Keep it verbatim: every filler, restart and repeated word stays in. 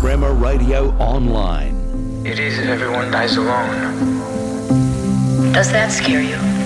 Bremer Radio Online. It is if everyone dies alone. Does that scare you?